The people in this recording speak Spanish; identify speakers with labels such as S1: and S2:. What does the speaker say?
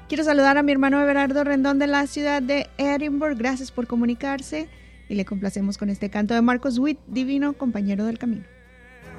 S1: Quiero saludar a mi hermano Everardo Rendón de la ciudad de Edinburgh. Gracias por comunicarse y le complacemos con este canto de Marcos Witt, Divino Compañero del Camino.